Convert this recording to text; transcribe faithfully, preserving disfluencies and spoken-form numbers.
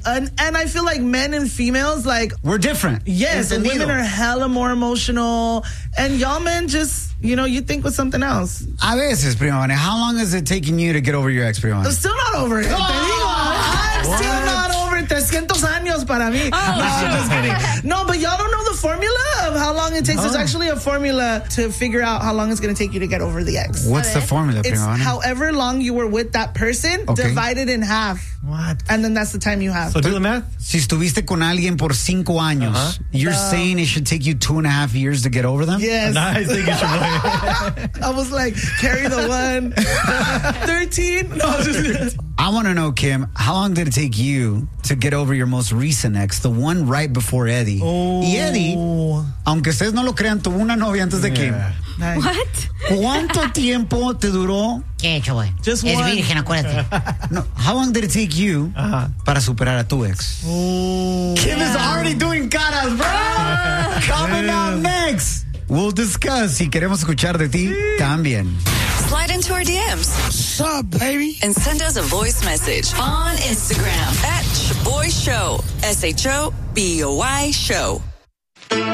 And, and I feel like men and females, like... We're different. Yes, Entendido. Women are hella more emotional. And y'all men just, you know, you think with something else. A veces, prima Vane. How long is it taking you to get over your ex, prima Vane? I'm still not over it. Oh, Te digo, I'm what? still not over it. three hundred años para mí. Oh, no, I'm just kidding. No, but y'all don't know the formula of how long it takes. Oh. There's actually a formula to figure out how long it's going to take you to get over the ex. What's the formula, It's prima Vane? however long you were with that person, Okay. divided in half. What? And then that's the time you have. So do the math. Si estuviste con alguien por cinco años, Uh-huh. you're No. saying it should take you two and a half years to get over them? Yes. Nice. Thank you, Shaboy. I was like, carry the one. thirteen? No, just... I want to know, Kim, how long did it take you to get over your most recent ex, the one right before Eddie? Oh. Y Eddie, aunque ustedes no lo crean, tuvo una novia antes de Kim. Yeah. Nice. What? ¿Cuánto tiempo te duró? ¿Qué hecho, güey? Just Es one. virgen, acuérdate. No, how long did it take you Uh-huh. para superar a tu ex? Kim is already doing caras, bro. Coming up next. We'll discuss. Si queremos escuchar de ti, también. Slide into our D Ms. What's up, baby? And send us a voice message on Instagram at Shaboy Show. S H O B O Y Show.